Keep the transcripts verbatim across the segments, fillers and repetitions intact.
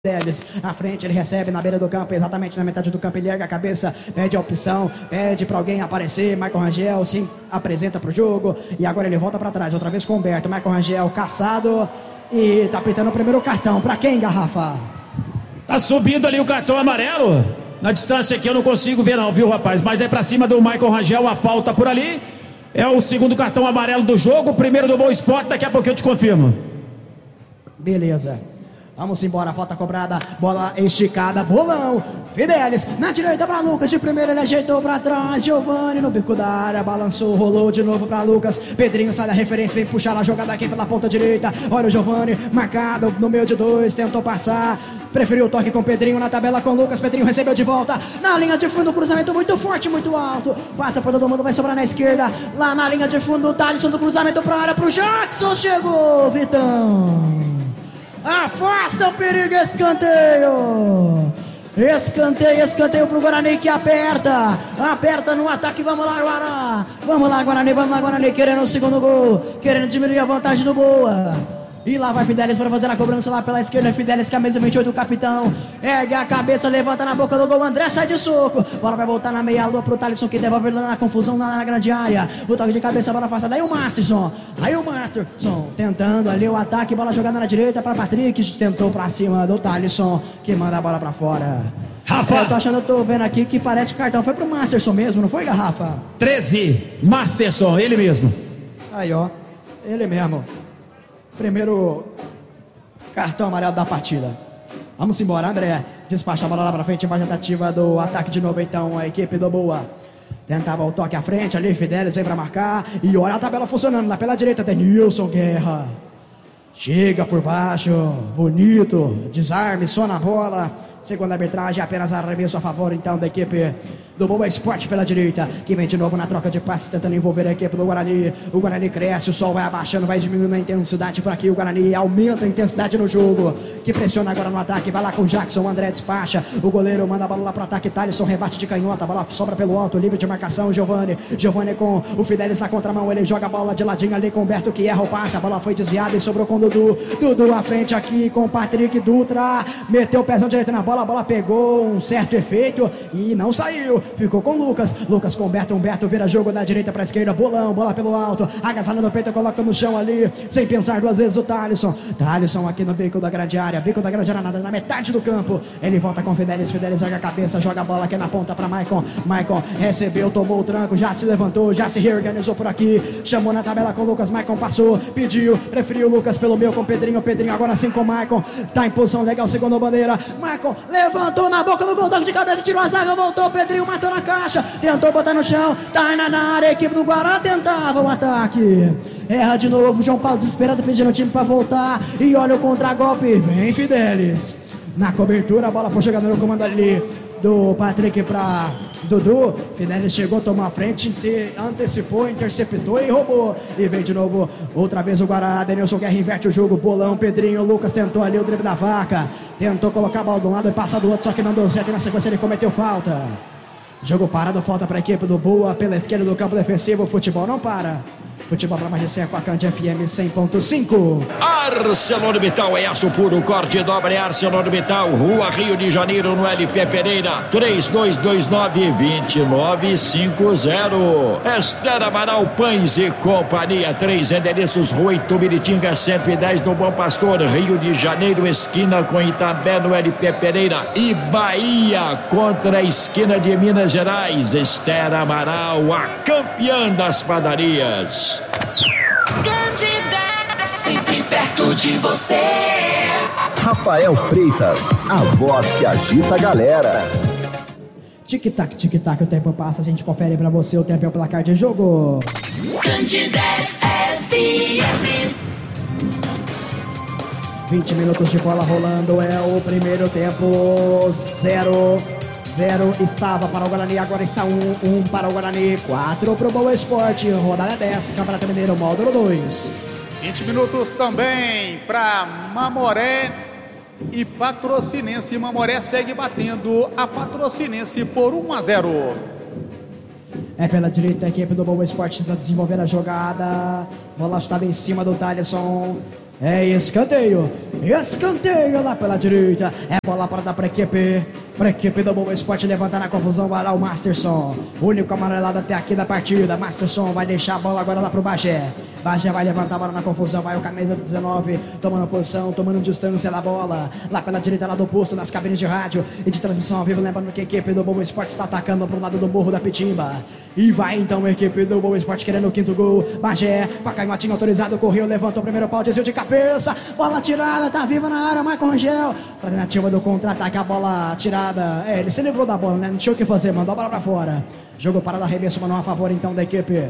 Fidelis, à frente ele recebe na beira do campo, exatamente na metade do campo ele ergue a cabeça, pede a opção, pede pra alguém aparecer. Michael Rangel se apresenta pro jogo e agora ele volta pra trás, outra vez com o Humberto. Michael Rangel caçado e tá pintando o primeiro cartão. Pra quem, Garrafa? Tá subindo ali o cartão amarelo. Na distância aqui eu não consigo ver não, viu, rapaz? Mas é pra cima do Michael Rangel, a falta por ali. É o segundo cartão amarelo do jogo, o primeiro do Boa Esporte, daqui a pouco eu te confirmo. Beleza. Vamos embora, falta cobrada, bola esticada, bolão, Fidelis, na direita pra Lucas, de primeira ele ajeitou pra trás, Giovani no bico da área, balançou, rolou de novo pra Lucas, Pedrinho sai da referência, vem puxar a jogada aqui pela ponta direita, olha o Giovani, marcado no meio de dois, tentou passar, preferiu o toque com o Pedrinho na tabela com o Lucas, Pedrinho recebeu de volta, na linha de fundo, cruzamento muito forte, muito alto, passa por todo mundo, vai sobrar na esquerda, lá na linha de fundo, o Thalisson do cruzamento pra área, pro Jackson, chegou, Vitão. Afasta o perigo, escanteio. Escanteio, escanteio pro Guarani que aperta. Aperta no ataque, vamos lá, Guará. Vamos lá, Guarani, vamos lá, Guarani, querendo o segundo gol, querendo diminuir a vantagem do Boa. E lá vai Fidelis para fazer a cobrança lá pela esquerda. Fidelis, camisa vinte e oito, o capitão. Ergue a cabeça, levanta na boca do gol. André sai de soco. Bola vai voltar na meia lua pro Thalisson que devolve lá na confusão lá na grande área. O toque de cabeça, bola afastada. Aí o Masterson. Aí o Masterson tentando ali o ataque. Bola jogada na direita para Patrick. Tentou para cima do Thalisson que manda a bola para fora. Rafa. Eu tô achando, eu tô vendo aqui que parece que o cartão foi pro Masterson mesmo, não foi, Garrafa? treze, Masterson, ele mesmo. Aí, ó, ele mesmo. Primeiro cartão amarelo da partida. Vamos embora, André. Despacha a bola lá pra frente. Mais tentativa do ataque de novo, então. A equipe do Boa tentava o toque à frente. Ali, Fidelis vem pra marcar. E olha a tabela funcionando. Lá pela direita tem Nilson Guerra. Chega por baixo. Bonito. Desarme, só na bola. Segunda arbitragem, apenas arremesso a favor, então, da equipe do Boa Esporte pela direita, que vem de novo na troca de passes, tentando envolver a equipe do Guarani. O Guarani cresce, o sol vai abaixando, vai diminuindo a intensidade por aqui. O Guarani aumenta a intensidade no jogo, que pressiona agora no ataque. Vai lá com o Jackson, o André despacha. O goleiro manda a bola lá pro ataque. Thalisson rebate de canhota, a bola sobra pelo alto, livre de marcação. Giovani, Giovani com o Fidelis na contramão. Ele joga a bola de ladinho ali com o Humberto, que erra o passe. A bola foi desviada e sobrou com o Dudu. Dudu à frente aqui com o Patrick Dutra. Meteu o pezão direito na bola. A bola pegou um certo efeito e não saiu. Ficou com o Lucas. Lucas com o Humberto. Humberto vira jogo da direita para a esquerda. Bolão, bola pelo alto. Agasalha no peito, coloca no chão ali. Sem pensar duas vezes o Thalisson. Thalisson aqui no bico da grande área. Bico da grande área, nada na metade do campo. Ele volta com o Fidelis. Fidelis joga a cabeça, joga a bola aqui na ponta para Maicon. Maicon recebeu, tomou o tranco. Já se levantou, já se reorganizou por aqui. Chamou na tabela com o Lucas. Maicon passou, pediu, preferiu o Lucas pelo meio com o Pedrinho. Pedrinho agora sim com o Maicon. Tá em posição legal, segundo bandeira. Maicon levantou na boca do gol, toque de cabeça, tirou a zaga, voltou, Pedrinho matou na caixa, tentou botar no chão, tá na, na área, a equipe do Guará tentava o ataque, erra de novo, João Paulo desesperado pedindo o time pra voltar, e olha o contragolpe, vem Fidelis, na cobertura, a bola foi jogada no comando ali, do Patrick pra Dudu. Fidelis chegou, tomou a frente, antecipou, interceptou e roubou. E vem de novo, outra vez o Guará. Denilson Guerra inverte o jogo, bolão, Pedrinho, Lucas tentou ali o drible da vaca, tentou colocar a bola de um lado e passar do outro, só que não deu certo e na sequência ele cometeu falta. Jogo parado, falta para a equipe do Boa pela esquerda do campo defensivo. Futebol não para. Futebol para mais de cem com a Cante F M cem ponto cinco. ArcelorMittal é aço puro, corte dobre ArcelorMittal, Rua Rio de Janeiro, no L P Pereira, três dois dois nove, dois nove cinco zero. Esther Amaral Pães e Companhia, três endereços, Rua Itumiritinga cento e dez, no Bom Pastor, Rio de Janeiro, esquina com Itambé, no L P Pereira, e Bahia contra a esquina de Minas Gerais. Esther Amaral, a campeã das padarias. Candidata, sempre perto de você. Rafael Freitas, a voz que agita a galera. Tic-tac, tic-tac, o tempo passa, a gente confere pra você o tempo e o placar de jogo. Candidas F M. vinte minutos de bola rolando, é o primeiro tempo, zero. Zero estava para o Guarani, agora está um, um para o Guarani, quatro para o Boa Esporte, rodada dez, Campeonato Mineiro, módulo dois. vinte minutos também para Mamoré e Patrocinense. Mamoré segue batendo a Patrocinense por um a zero. É pela direita, a equipe do Boa Esporte está desenvolvendo a jogada, bola estava em cima do Thalisson. É escanteio. Escanteio lá pela direita. É bola para dar para a equipe. Para a equipe do Boa Esporte levantar na confusão. Vai lá o Masterson. Único amarelado até aqui da partida. Masterson vai deixar a bola agora lá para o Bagé. Bagé vai levantar a bola na confusão. Vai o camisa dezenove. Tomando posição, tomando distância da bola. Lá pela direita, lá do posto, nas cabines de rádio e de transmissão ao vivo. Lembrando que a equipe do Boa Esporte está atacando para o lado do Morro da Pitimba. E vai então a equipe do Boa Esporte querendo o quinto gol. Bagé, com a canhotinha autorizado, correu, levantou o primeiro pau, desceu de cabeça. Bola tirada, tá viva na área, Marco Rangel. Alternativa do contra-ataque, a bola tirada. É, ele se livrou da bola, né? Não tinha o que fazer, mandou a bola pra fora. Jogo parado, arremesso, manual a favor então da equipe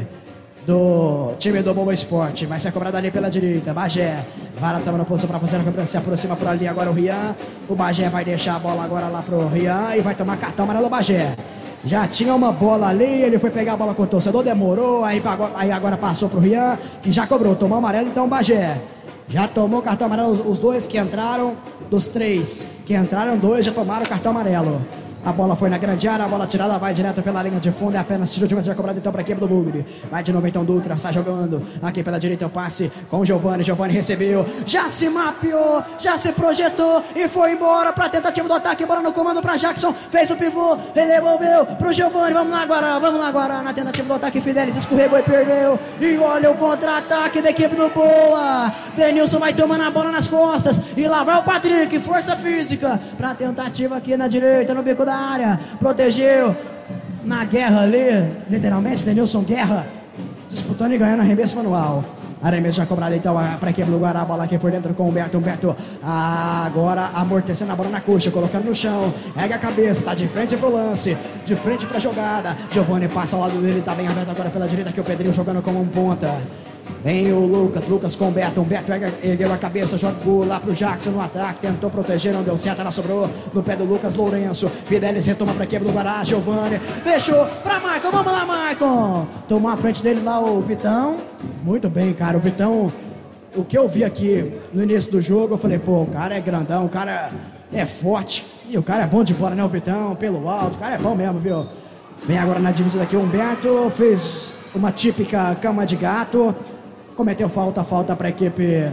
do time do Boa Esporte. Vai ser cobrado ali pela direita. Bagé, Vara tava na posição pra fazer a cobrança, se aproxima por ali agora o Rian. O Bagé vai deixar a bola agora lá pro Rian e vai tomar cartão amarelo o Bagé. Já tinha uma bola ali, ele foi pegar a bola com o torcedor, demorou, aí, aí agora passou pro Rian, que já cobrou, tomou amarelo, então o Bagé já tomou cartão amarelo, os dois que entraram, dos três que entraram, dois já tomaram cartão amarelo. A bola foi na grande área, a bola tirada vai direto pela linha de fundo, é apenas tiro de meta cobrado então para a equipe do Bugre. Vai de novo então Dutra, sai jogando aqui pela direita o passe com o Giovani, Giovani recebeu, já se mapeou, já se projetou e foi embora para a tentativa do ataque, bola no comando para Jackson, fez o pivô, ele devolveu pro Giovani, vamos lá agora, vamos lá agora, na tentativa do ataque, Fidelis escorregou e perdeu, e olha o contra-ataque da equipe do Boa, Denilson vai tomando a bola nas costas, e lá vai o Patrick, força física, para a tentativa aqui na direita, no bico da área, protegeu na guerra ali, literalmente, Denilson Guerra, disputando e ganhando arremesso manual. Arremesso já cobrado então para a equipe do Guará, a bola aqui por dentro com o Humberto, Humberto agora amortecendo a bola na coxa, colocando no chão, ergue a cabeça, tá de frente pro lance, de frente pra jogada, Giovani passa ao lado dele, tá bem aberto agora pela direita, aqui o Pedrinho jogando como um ponta. Vem o Lucas, Lucas com o Humberto, Humberto ergueu a cabeça, jogou lá pro Jackson no ataque, tentou proteger, não deu certo, ela sobrou no pé do Lucas Lourenço, Fidelis retoma pra quebra do Guará, Giovani, deixou pra Maicon, vamos lá Maicon, tomou a frente dele lá o Vitão, muito bem cara, o Vitão, o que eu vi aqui no início do jogo, eu falei, pô, o cara é grandão, o cara é forte, e o cara é bom de bola, né, o Vitão, pelo alto, o cara é bom mesmo, viu, vem agora na dividida aqui o Humberto, fez uma típica cama de gato, cometeu falta, falta para a equipe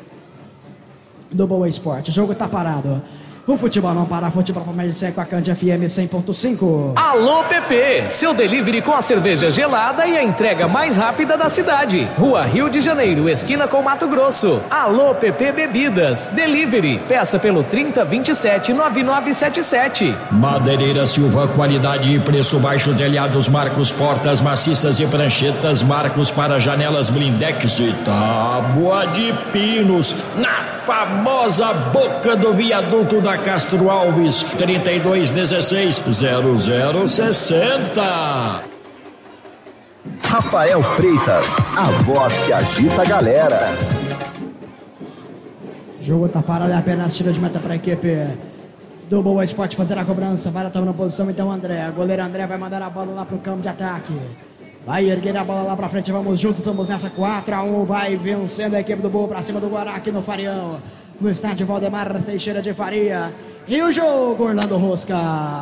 do Boa Esporte. O jogo tá parado. O futebol não para, futebol para mais de com a Cândia F M cem ponto cinco. Alô P P, seu delivery com a cerveja gelada e a entrega mais rápida da cidade. Rua Rio de Janeiro, esquina com Mato Grosso. Alô P P Bebidas, delivery, peça pelo trinta, vinte e sete, noventa e nove setenta e sete. Madeireira Silva, qualidade e preço baixo, telhados Marcos, portas maciças e pranchetas Marcos para janelas blindex e tábua de pinos. Na famosa boca do viaduto da Castro Alves, trinta e dois dezesseis, zero zero sessenta. Rafael Freitas, a voz que agita a galera. O jogo tá parado, é apenas tiro de meta para a equipe do Boa Esporte fazer a cobrança. Vai tomar na posição então André. O goleiro André vai mandar a bola lá pro campo de ataque. Vai erguer a bola lá pra frente, vamos juntos, vamos nessa quatro a um, vai vencendo a equipe do Boa pra cima do Guará aqui no Farião, no estádio Valdemar Teixeira de Faria. E o jogo, Orlando Rosca?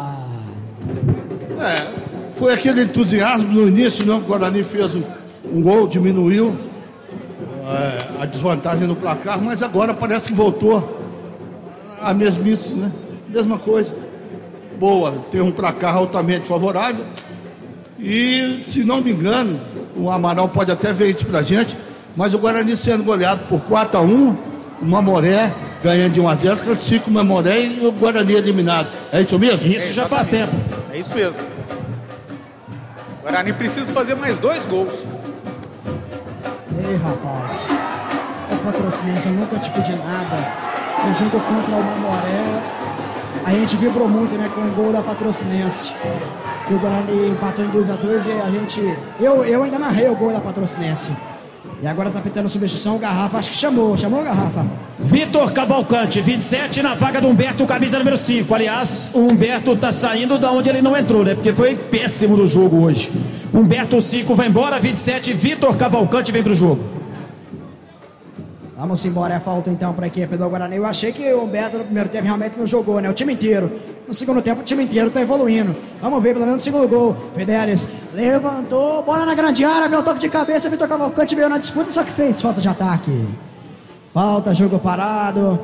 É, foi aquele entusiasmo no início, né? O Guarani fez um, um gol, diminuiu é, a desvantagem no placar, mas agora parece que voltou a mesmice, né? Mesma coisa. Boa, tem um placar altamente favorável. E, se não me engano, o Amaral pode até ver isso pra gente, mas o Guarani sendo goleado por quatro a um, o Mamoré ganhando de um a zero, classifica o Mamoré e o Guarani eliminado. É isso mesmo? Isso já faz tempo. É isso mesmo. O Guarani precisa fazer mais dois gols. Ei, rapaz, o Patrocinense, eu nunca te pedi nada. No jogo contra o Mamoré, a gente vibrou muito, né, com o gol da Patrocinense. Que o Guarani empatou em dois a dois e a gente... Eu, eu ainda narrei o gol da Patrocinense. E agora tá pintando substituição, o Garrafa, acho que chamou, chamou o Garrafa. Vitor Cavalcante, vinte e sete, na vaga do Humberto, camisa número cinco. Aliás, o Humberto tá saindo da onde ele não entrou, né? Porque foi péssimo no jogo hoje. Humberto cinco vai embora, vinte e sete, Vitor Cavalcante vem pro jogo. Vamos embora, é falta então para a equipe do Guarani. Eu achei que o Humberto no primeiro tempo realmente não jogou, né? O time inteiro. No segundo tempo o time inteiro tá evoluindo. Vamos ver pelo menos o segundo gol. Fidelis levantou, bola na grande área, veio o toque de cabeça, Vitor Cavalcante veio na disputa, só que fez falta de ataque. Falta, jogo parado.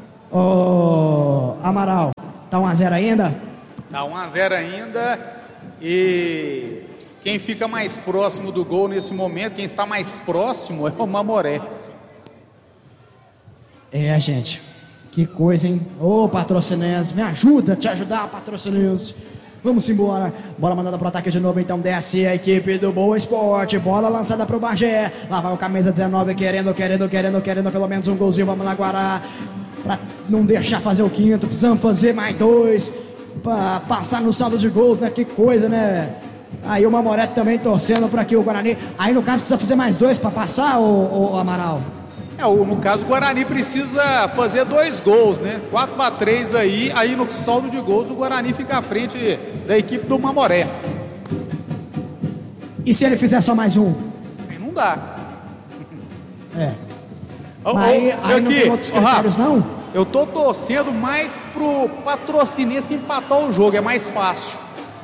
Ô, Amaral, tá um a zero ainda? Tá um a zero ainda. E quem fica mais próximo do gol nesse momento, quem está mais próximo é o Mamoré. É, gente. Que coisa, hein? Ô, patrocinense, me ajuda a te ajudar, patrocinense. Vamos embora. Bola mandada pro ataque de novo, então desce a equipe do Boa Esporte. Bola lançada pro Bagé. Lá vai o camisa dezenove, querendo, querendo, querendo, querendo pelo menos um golzinho. Vamos lá, Guará. Pra não deixar fazer o quinto, precisamos fazer mais dois. Pra passar no saldo de gols, né? Que coisa, né? Aí o Mamoré também torcendo pra que o Guarani. Aí no caso precisa fazer mais dois pra passar, o Amaral? É, no caso o Guarani precisa fazer dois gols, né? quatro para três aí, aí no saldo de gols o Guarani fica à frente da equipe do Mamoré. E se ele fizer só mais um? Aí não dá. É. Oh, Mas aí, oh, aí aqui, não tem outros critérios, oh, não? Eu tô torcendo mais pro patrocinense empatar o jogo, é mais fácil.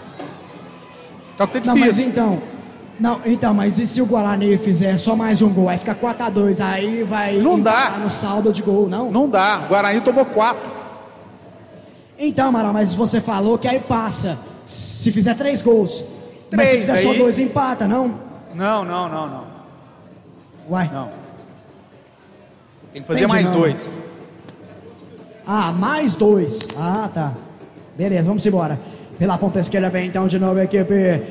Só que tá Não, mas difícil. então... Não, então, mas e se o Guarani fizer só mais um gol? Aí fica quatro a dois, aí vai não dá no saldo de gol, não? Não dá, o Guarani tomou quatro. Então, Amaral, mas você falou que aí passa. Se fizer três gols. Três, mas se fizer aí... só dois, empata, não? Não, não, não, não. Uai? Não. Tem que fazer Entendi, mais não. dois. Ah, mais dois. Ah, tá. Beleza, vamos embora. Pela ponta esquerda vem então de novo a equipe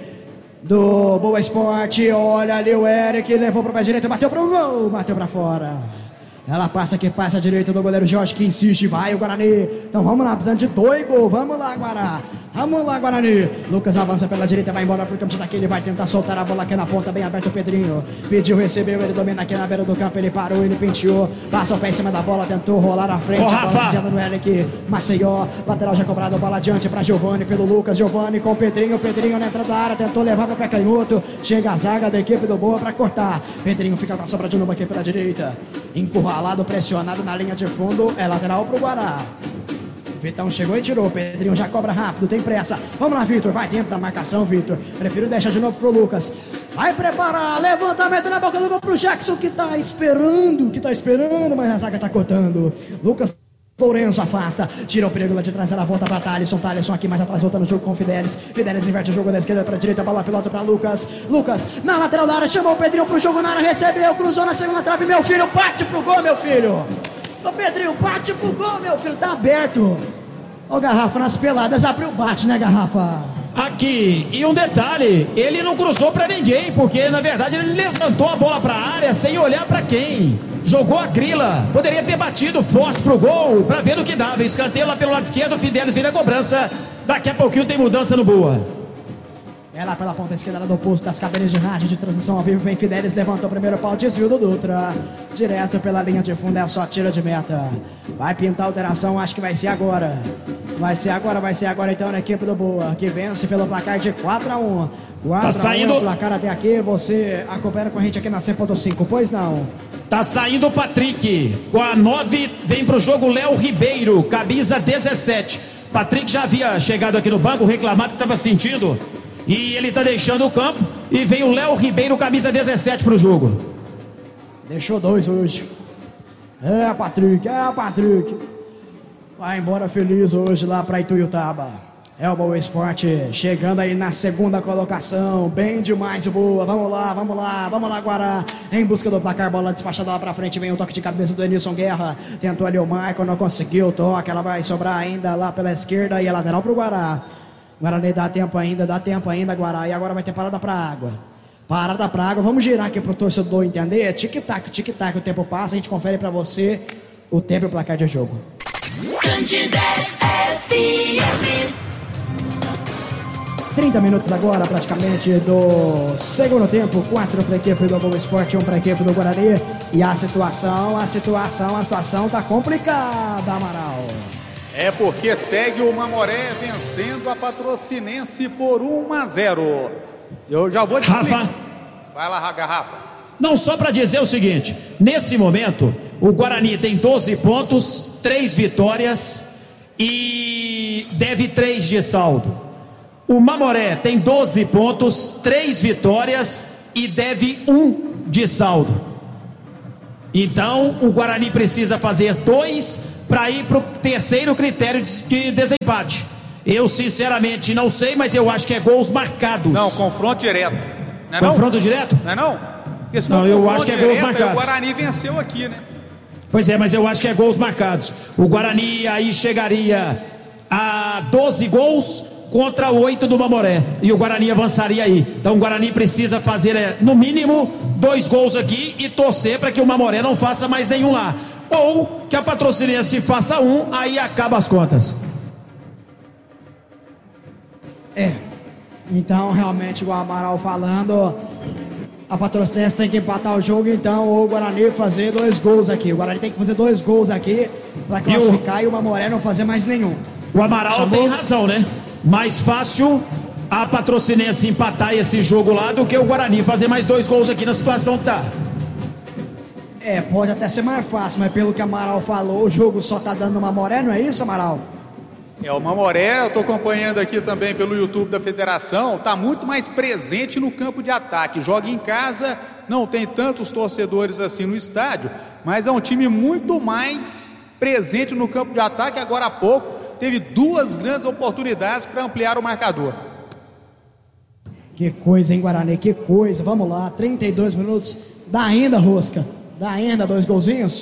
do Boa Esporte. Olha ali o Eric, levou pro pé direito, bateu pro gol, bateu pra fora. Ela passa que passa a direita do goleiro Jorge, que insiste, vai o Guarani. Então vamos lá, precisando de dois gols. Vamos lá, Guará. Vamos lá, Guarani. Lucas avança pela direita, vai embora pro campo de ataque. Ele vai tentar soltar a bola aqui na ponta, bem aberto o Pedrinho. Pediu, recebeu, ele domina aqui na beira do campo. Ele parou, ele penteou, passa o pé em cima da bola, tentou rolar à frente. Ô, a bola Rafa. desviada no Eric. Maceió, lateral já cobrado, bola adiante pra Giovani, pelo Lucas. Giovani com o Pedrinho. O Pedrinho na entrada da área, tentou levar pro pé canhoto. Chega a zaga da equipe do Boa pra cortar. Pedrinho fica com a sobra de novo aqui pela direita. Encurralado, pressionado na linha de fundo, é lateral pro Guará. Vitão chegou e tirou, Pedrinho já cobra rápido, tem pressa. Vamos lá, Vitor, vai dentro da marcação, Vitor. Prefiro deixar de novo pro Lucas. Vai preparar, levantamento na boca do gol pro Jackson, que tá esperando, que tá esperando, mas a zaga tá cortando. Lucas Lourenço afasta, tira o perigo lá de trás, ela volta pra Thalisson, Thalisson aqui mais atrás, voltando o jogo com o Fidelis. Fidelis inverte o jogo da esquerda pra direita, bola pilota pra Lucas. Lucas, na lateral da área, chamou o Pedrinho pro jogo na área, recebeu, cruzou na segunda trave, meu filho, bate pro gol, meu filho. Ô Pedrinho, bate pro gol, meu filho, tá aberto. Ô Garrafa, nas peladas, abriu, bate, né, Garrafa? Aqui, e um detalhe, ele não cruzou pra ninguém, porque na verdade ele levantou a bola pra área sem olhar pra quem. Jogou a grila, poderia ter batido forte pro gol, pra ver o que dava. Escanteio lá pelo lado esquerdo, o Fidelis vira a cobrança. Daqui a pouquinho tem mudança no Boa. É lá pela ponta esquerda do posto das cabines de rádio de transmissão ao vivo. Vem Fidelis, levanta o primeiro pau, desvio do Dutra. Direto pela linha de fundo, é só tiro de meta. Vai pintar a alteração, acho que vai ser agora. Vai ser agora, vai ser agora então na equipe do Boa, que vence pelo placar de quatro a um. quatro Tá saindo o placar até aqui. Você acompanha com a gente aqui na cem ponto cinco, pois não? Tá saindo o Patrick. Com a nove, vem pro jogo Léo Ribeiro, camisa dezessete. Patrick já havia chegado aqui no banco, reclamado que estava sentindo. E ele tá deixando o campo. E vem o Léo Ribeiro, camisa dezessete pro jogo. Deixou dois hoje. É, Patrick, é, Patrick. Vai embora feliz hoje lá pra Ituiutaba. É o Boa Esporte chegando aí na segunda colocação. Bem demais o Boa. Vamos lá, vamos lá, vamos lá, Guará. Em busca do placar, bola despachada lá pra frente. Vem o toque de cabeça do Enilson Guerra. Tentou ali o Michael, não conseguiu o toque. Ela vai sobrar ainda lá pela esquerda e é lateral pro Guará. Guarani dá tempo ainda, dá tempo ainda, Guará. E agora vai ter parada pra água. Parada pra água. Vamos girar aqui pro torcedor entender. Tic-tac, tic-tac. O tempo passa, a gente confere pra você o tempo e o placar de jogo. Candidez F M. trinta minutos agora, praticamente, do segundo tempo. Quatro para a equipe do Boa Esporte, um para a equipe do Guarani. E a situação, a situação, a situação tá complicada, Amaral. É porque segue o Mamoré vencendo a Patrocinense por um a zero. Eu já vou te Rafa. explicar. Vai lá, Garrafa. Não, só para dizer o seguinte: nesse momento, o Guarani tem doze pontos, três vitórias e deve três de saldo. O Mamoré tem doze pontos, três vitórias e deve um de saldo. Então o Guarani precisa fazer dois para ir para o terceiro critério de desempate. Eu sinceramente não sei, mas eu acho que é gols marcados. Não, confronto direto. Não é confronto não? direto? Não é não? Porque se não, eu acho que é gols direto, marcados. O Guarani venceu aqui, né? Pois é, mas eu acho que é gols marcados. O Guarani aí chegaria a doze gols contra oito do Mamoré. E o Guarani avançaria aí. Então o Guarani precisa fazer, no mínimo, dois gols aqui e torcer para que o Mamoré não faça mais nenhum lá. Ou que a Patrocinense faça um, aí acaba as contas. É, então realmente igual o Amaral falando, a Patrocinense tem que empatar o jogo, então, ou o Guarani fazer dois gols aqui. O Guarani tem que fazer dois gols aqui para classificar e o, e o Mamoré não fazer mais nenhum. O Amaral Chamou... tem razão, né? Mais fácil a Patrocinense empatar esse jogo lá do que o Guarani fazer mais dois gols aqui na situação que tá. É, pode até ser mais fácil, mas pelo que o Amaral falou, o jogo só tá dando Mamoré, não é isso, Amaral? É, o Mamoré, eu estou acompanhando aqui também pelo YouTube da Federação, está muito mais presente no campo de ataque. Joga em casa, não tem tantos torcedores assim no estádio, mas é um time muito mais presente no campo de ataque. Agora há pouco teve duas grandes oportunidades para ampliar o marcador. Que coisa, hein, Guarani, que coisa. Vamos lá, trinta e dois minutos, dá ainda, Rosca? Dá ainda dois golzinhos?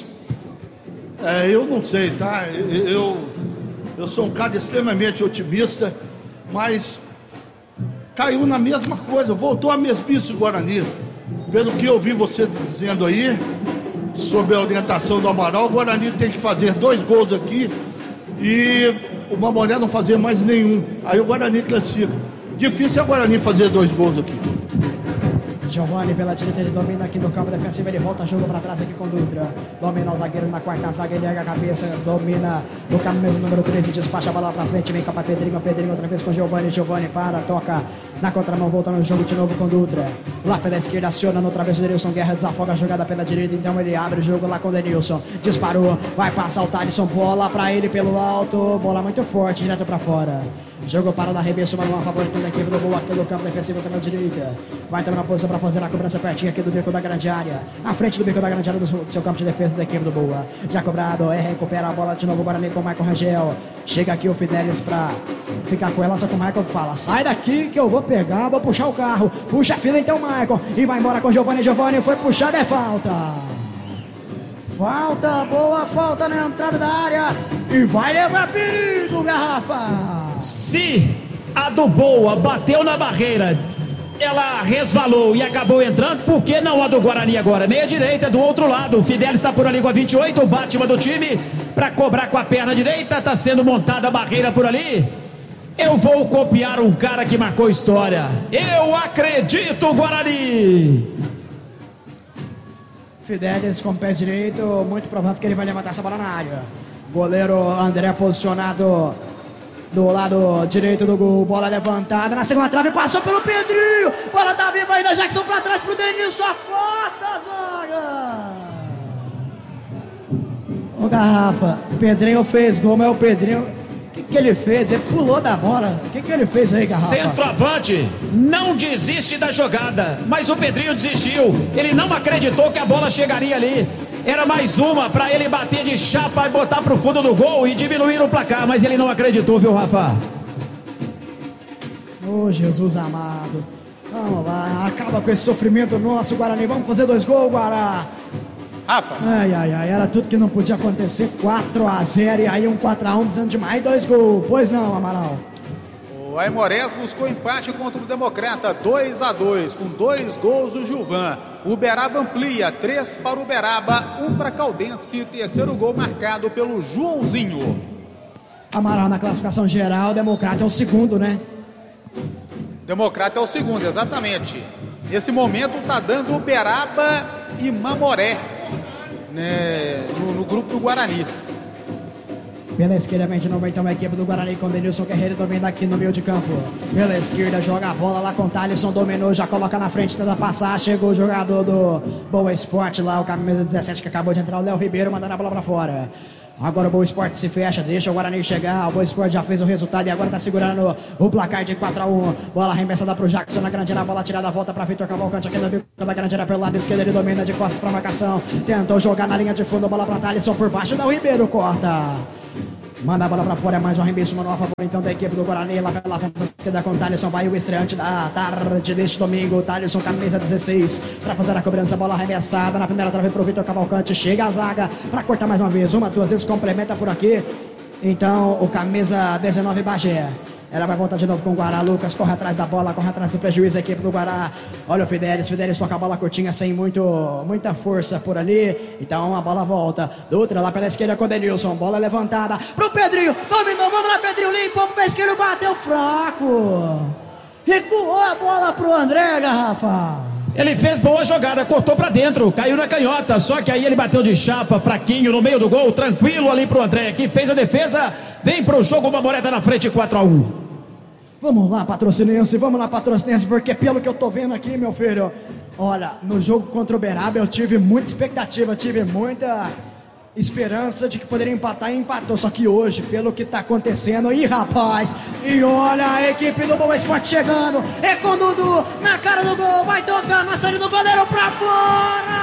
É, eu não sei, tá? Eu... eu... Eu sou um cara extremamente otimista, mas caiu na mesma coisa, voltou a mesmice do Guarani. Pelo que eu vi você dizendo aí, sobre a orientação do Amaral, o Guarani tem que fazer dois gols aqui e o Mamoré não fazer mais nenhum. Aí o Guarani classifica. Difícil é o Guarani fazer dois gols aqui. Giovani pela direita, ele domina aqui no campo defensivo, ele volta jogo para trás aqui com Dutra, domina o zagueiro na quarta zaga, ele erga a cabeça, domina o camisa número treze, despacha a bola para frente, vem cá para Pedrinho, Pedrinho outra vez com Giovani, Giovani para, toca na contramão, volta no jogo de novo com Dutra, lá pela esquerda, aciona no travesso, Denilson Guerra desafoga a jogada pela direita, então ele abre o jogo lá com o Denilson, disparou, vai passar o Thalisson, bola para ele pelo alto, bola muito forte, direto para fora. Jogo para o arremesso, mas uma favor da equipe do gol aqui no campo defensivo pela direita. Vai tomar uma posição para fazer a cobrança pertinho aqui do bico da grande área. À frente do bico da grande área do seu campo de defesa da equipe do Boa. Já cobrado, é, recupera a bola de novo o Guarani com o Michael Rangel. Chega aqui o Fidelis para ficar com ela, só que o Michael fala: sai daqui que eu vou pegar, vou puxar o carro. Puxa a fila então, Michael. E vai embora com o Giovani. Giovani foi puxado, é falta. Falta, boa falta na entrada da área. E vai levar perigo, Garrafa. Se a do Boa bateu na barreira, ela resvalou e acabou entrando, por que não a do Guarani agora? Meia direita do outro lado, o Fidelis está por ali com a vinte e oito, o Batman do time para cobrar com a perna direita, está sendo montada a barreira por ali. Eu vou copiar um cara que marcou história. Eu acredito, Guarani! Fidelis com o pé direito, muito provável que ele vai levantar essa bola na área. Goleiro André posicionado do lado direito do gol, bola levantada na segunda trave, passou pelo Pedrinho, bola tá viva ainda, Jackson pra trás pro Denilson, afasta a zaga. Ô Garrafa, o Pedrinho fez gol, mas o Pedrinho, o que, que ele fez? Ele pulou da bola, o que, que ele fez aí, Garrafa? Centroavante, não desiste da jogada, mas o Pedrinho desistiu, ele não acreditou que a bola chegaria ali. Era mais uma para ele bater de chapa e botar pro fundo do gol e diminuir o placar, mas ele não acreditou, viu, Rafa? Ô, Jesus amado. Vamos lá, acaba com esse sofrimento nosso, Guarani. Vamos fazer dois gols, Guará. Rafa. Ai, ai, ai, era tudo que não podia acontecer. quatro a zero e aí um quatro a um precisando de mais dois gols. Pois não, Amaral. O Aimorés buscou empate contra o Democrata, dois a dois, com dois gols do Gilvan. Uberaba amplia, três para Uberaba, um para Caldense, terceiro gol marcado pelo Joãozinho. Amaral, na classificação geral, o Democrata é o segundo, né? Democrata é o segundo, exatamente. Nesse momento está dando Uberaba e Mamoré, né, no, no grupo do Guarani. Pela esquerda vem de novo então a equipe do Guarani com Denilson Guerreiro domina aqui no meio de campo. Pela esquerda joga a bola lá com o Thalisson, dominou, já coloca na frente, tenta passar, chegou o jogador do Boa Esporte lá, o camisa dezessete que acabou de entrar, o Léo Ribeiro mandando a bola pra fora. Agora o Boa Esporte se fecha, deixa o Guarani chegar. O Boa Esporte já fez o resultado e agora tá segurando o placar de quatro a um. Bola arremessada pro Jackson na grande área, bola tirada, volta pra Vitor Cavalcante aqui no bico da grande área pelo lado esquerdo. Ele domina de costas pra marcação. Tentou jogar na linha de fundo, bola pra Thalisson por baixo, da Ribeiro corta. Manda a bola pra fora, é mais um arremesso manual a favor então da equipe do Guarani. Lá pela ponta esquerda com o Thalisson, vai o estreante da tarde deste domingo. Thalisson, camisa dezesseis, pra fazer a cobrança, bola arremessada na primeira trave pro Vitor Cavalcante. Chega a zaga pra cortar mais uma vez, uma, duas vezes, complementa por aqui. Então o camisa dezenove, Bagé. Ela vai voltar de novo com o Guará. Lucas corre atrás da bola, corre atrás do prejuízo, a equipe do Guará. Olha o Fidelis, Fidelis toca a bola curtinha sem muito, muita força por ali. Então a bola volta. Dutra lá pela esquerda com o Denilson. Bola levantada pro Pedrinho. Dominou, vamos lá, Pedrinho. Limpou pro esquerdo, bateu fraco. Recuou a bola pro André, Garrafa. Ele fez boa jogada, cortou pra dentro, caiu na canhota, só que aí ele bateu de chapa, fraquinho, no meio do gol, tranquilo ali pro André, que fez a defesa, vem pro jogo, uma moreta na frente, quatro a um. Vamos lá, patrocinense, vamos lá, patrocinense, porque pelo que eu tô vendo aqui, meu filho, olha, no jogo contra o Beraba eu tive muita expectativa, tive muita esperança de que poderia empatar e empatou, só que hoje, pelo que tá acontecendo, ih rapaz, e olha a equipe do Boa Esporte chegando, é com o Dudu, na cara do gol, vai tocar na saída do goleiro pra fora,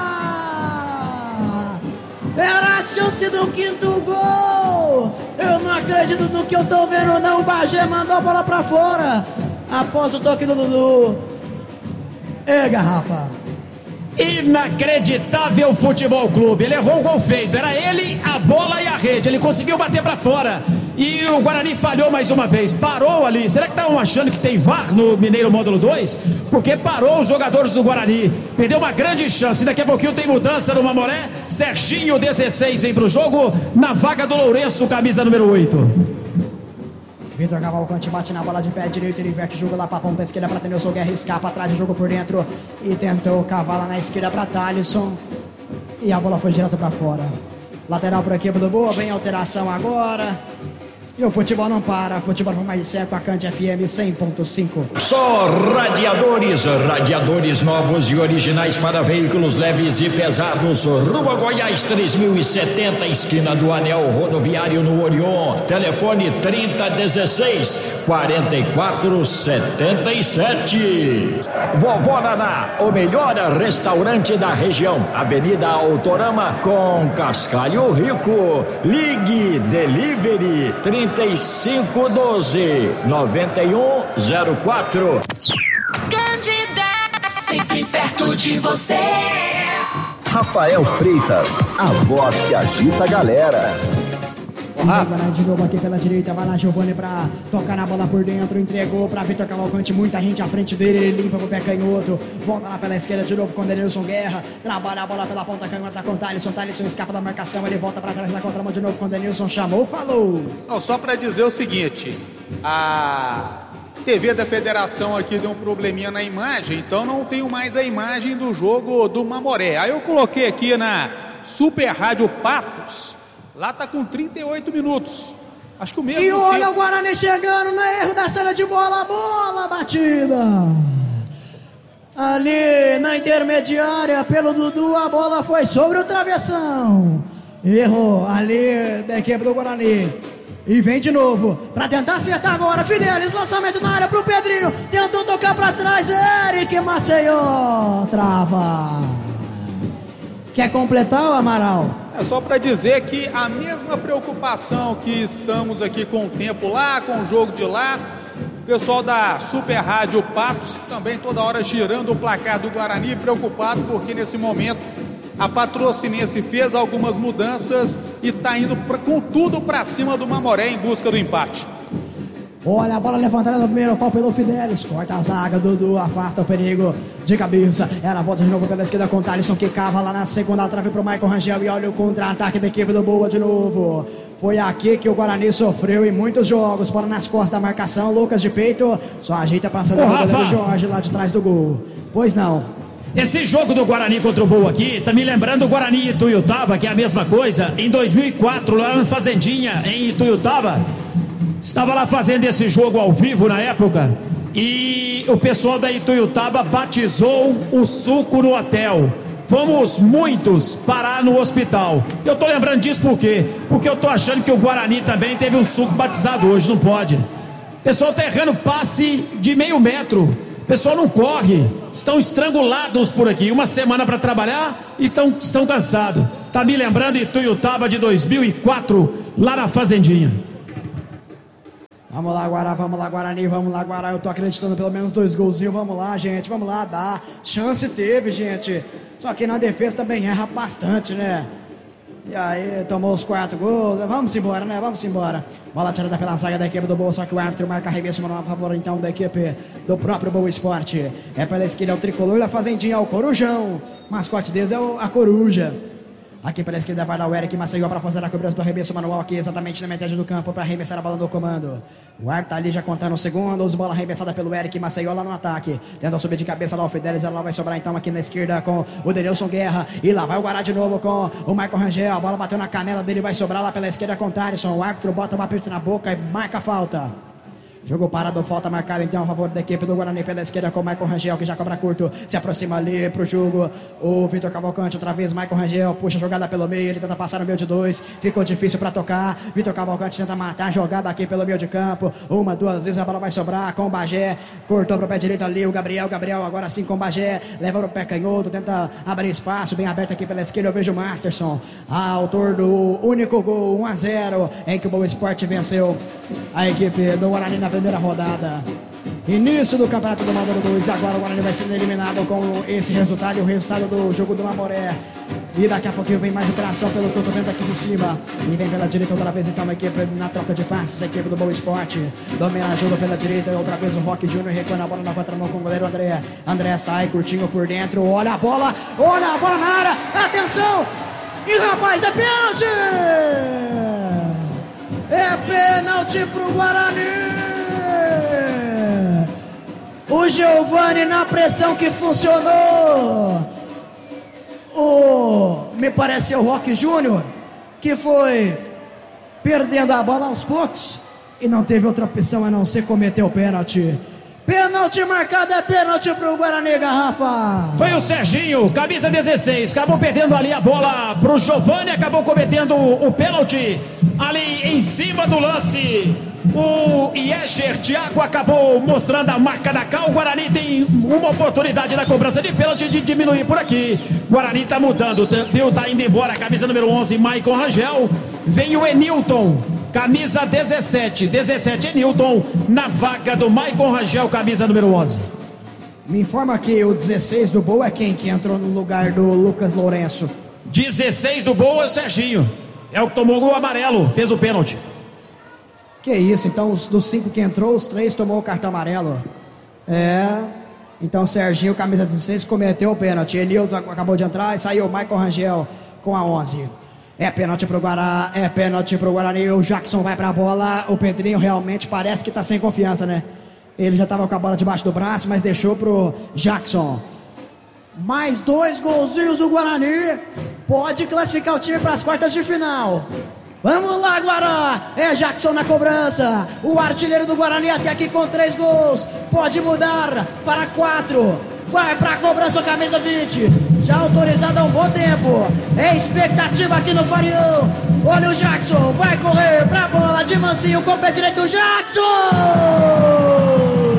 era a chance do quinto gol, eu não acredito no que eu tô vendo não, o Bagé mandou a bola pra fora, após o toque do Dudu, é Garrafa. Inacreditável Futebol Clube, ele errou o gol feito, era ele, a bola e a rede, ele conseguiu bater pra fora e o Guarani falhou mais uma vez, parou ali. Será que estavam achando que tem V A R no Mineiro Módulo dois? Porque parou os jogadores do Guarani, perdeu uma grande chance. Daqui a pouquinho tem mudança no Mamoré. Serginho dezesseis vem pro jogo na vaga do Lourenço, camisa número oito. Vitor Cavalcante bate na bola de pé direito, ele inverte o jogo lá pra ponta esquerda pra Denilson Guerra, escapa atrás do jogo por dentro e tentou cavala na esquerda pra Thalisson e a bola foi direto pra fora. Lateral por aqui do Boa, vem alteração agora. E o futebol não para, futebol por mais de século, a Cante F M cem ponto cinco. Só radiadores, radiadores novos e originais para veículos leves e pesados. Rua Goiás três mil e setenta, esquina do Anel Rodoviário no Orion. Telefone trinta dezesseis, quarenta e quatro setenta e sete. Vovó Naná, o melhor restaurante da região. Avenida Autorama com Cascalho Rico. Ligue Delivery trinta e cinco doze, noventa e um zero quatro. Candidez, sempre perto de você. Rafael Freitas, a voz que agita a galera. Vai de novo aqui pela direita, vai lá Giovani pra tocar na bola por dentro, entregou pra Vitor Cavalcante, muita gente à frente dele, ele limpa com o pé canhoto, volta lá pela esquerda de novo com o Denilson Guerra, trabalha a bola pela ponta canhota com o Thalisson, Thalisson escapa da marcação, ele volta pra trás da contramão de novo com o Denilson, chamou, falou. Não, só pra dizer o seguinte, a T V da Federação aqui deu um probleminha na imagem, então não tenho mais a imagem do jogo do Mamoré, aí eu coloquei aqui na Super Rádio Patos. Lá tá com trinta e oito minutos. Acho que o mesmo. E olha tempo... o Guarani chegando no erro da saída de bola. Bola batida. Ali na intermediária pelo Dudu. A bola foi sobre o travessão. Erro ali da equipe do Guarani. E vem de novo. Pra tentar acertar agora. Fidelis, lançamento na área pro Pedrinho. Tentou tocar pra trás. Eric Maceió. Trava. Quer completar o Amaral? É só para dizer que a mesma preocupação que estamos aqui com o tempo lá, com o jogo de lá, o pessoal da Super Rádio Patos também toda hora girando o placar do Guarani, preocupado porque nesse momento a Patrocinense fez algumas mudanças e está indo pra, com tudo para cima do Mamoré em busca do empate. Olha a bola levantada no primeiro pau pelo Fidelis. Corta a zaga, Dudu afasta o perigo de cabeça. Ela volta de novo pela esquerda com o Thalisson, que cava lá na segunda trave pro Michael Rangel. E olha o contra-ataque da equipe do Boa de novo. Foi aqui que o Guarani sofreu em muitos jogos. Bola nas costas da marcação. Lucas de peito. Só ajeita pra sair do Jorge lá de trás do gol. Pois não. Esse jogo do Guarani contra o Boa aqui tá me lembrando o Guarani e Ituiutaba, que é a mesma coisa. Em dois mil e quatro, lá no Fazendinha, em Ituiutaba. Estava lá fazendo esse jogo ao vivo na época e o pessoal da Ituiutaba batizou o suco no hotel. fomos muitos parar no hospital. Eu tô lembrando disso por quê? Porque eu tô achando que o Guarani também teve um suco batizado hoje, não pode. O pessoal tá errando passe de meio metro. O pessoal não corre. Estão estrangulados por aqui. Uma semana para trabalhar e tão, estão cansados. Tá me lembrando Ituiutaba de dois mil e quatro, lá na Fazendinha. Vamos lá, Guará, vamos lá, Guarani, vamos lá, Guará. Eu tô acreditando pelo menos dois golzinhos. Vamos lá, gente, vamos lá, dá. Chance teve, gente. Só que na defesa também erra bastante, né? E aí, tomou os quatro gols. Vamos embora, né? Vamos embora. Bola tirada pela zaga da equipe do Boa, só que o árbitro marca arremesso manual a favor, então, da equipe do próprio Boa Esporte. É pela esquerda o tricolor da Fazendinha, é o Corujão. Mascote deles é o, a Coruja. Aqui pela esquerda vai dar o Eric Maceió para fazer a cobrança do arremesso manual aqui exatamente na metade do campo para arremessar a bola do comando. O árbitro tá ali já contando os segundos, bola arremessada pelo Eric Maceió lá no ataque. Tenta subir de cabeça lá o Fidelis, ela vai sobrar então aqui na esquerda com o Denilson Guerra. E lá vai o Guará de novo com o Michael Rangel. A bola bateu na canela dele, vai sobrar lá pela esquerda com o Thaleson. O árbitro bota uma aperto na boca e marca a falta. Jogo parado, falta marcada então a favor da equipe do Guarani pela esquerda com o Michael Rangel, que já cobra curto, se aproxima ali pro jogo. O Vitor Cavalcante, outra vez, Michael Rangel, puxa a jogada pelo meio, ele tenta passar no meio de dois, ficou difícil para tocar. Vitor Cavalcante tenta matar a jogada aqui pelo meio de campo, uma, duas vezes a bola vai sobrar com o Bagé, cortou pro pé direito ali o Gabriel, Gabriel agora sim com o Bagé, leva pro pé canhoto, tenta abrir espaço, bem aberto aqui pela esquerda, eu vejo o Masterson, autor do único gol, um a zero, em que o Boa Esporte venceu a equipe do Guarani na primeira rodada. Início do Campeonato do Mamoré dois. Agora o Guarani vai sendo eliminado com esse resultado e o resultado do jogo do Mamoré. E daqui a pouquinho vem mais interação pelo que eu tô vendo aqui de cima. E vem pela direita outra vez então a equipe na troca de passes, a equipe do Boa Esporte. Domina a ajuda pela direita, outra vez o Roque Júnior recuando a bola na contramão com o goleiro André. André sai curtinho por dentro, olha a bola, olha a bola na área, atenção! E rapaz, é pênalti! É pênalti pro Guarani! O Giovani na pressão que funcionou. O, me parece o Roque Júnior, que foi perdendo a bola aos poucos e não teve outra opção a não ser cometer o pênalti. Pênalti marcado, é pênalti pro Guarani, Garrafa. Foi o Serginho, camisa dezesseis, acabou perdendo ali a bola pro Giovani, acabou cometendo o pênalti ali em cima do lance. O Iescher Thiago acabou mostrando a marca da Cal. O Guarani tem uma oportunidade na cobrança de pênalti de diminuir por aqui. O Guarani tá mudando, viu? Tá indo embora. Camisa número onze, Maicon Rangel. Vem o Enilton, camisa dezessete. dezessete, Enilton, na vaga do Maicon Rangel, camisa número onze. Me informa que o dezesseis do Boa é quem que entrou no lugar do Lucas Lourenço? dezesseis do Boa é o Serginho. É o que tomou o amarelo, fez o pênalti. Que isso, então os, dos cinco que entrou, os três tomou o cartão amarelo. É, então o Serginho, camisa dezesseis, cometeu o pênalti. Enilton acabou de entrar e saiu o Michael Rangel com a onze. É pênalti pro Guará, é pênalti pro Guarani. O Jackson vai pra bola. O Pedrinho realmente parece que tá sem confiança, né? Ele já tava com a bola debaixo do braço, mas deixou pro Jackson. Mais dois golzinhos do Guarani. Pode classificar o time para as quartas de final. Vamos lá, Guará. É Jackson na cobrança. O artilheiro do Guarani até aqui com três gols. Pode mudar para quatro. Vai para a cobrança, camisa vinte. Já autorizado há um bom tempo. É expectativa aqui no Farião. Olha o Jackson. Vai correr para a bola de mansinho com o pé direito. Jackson!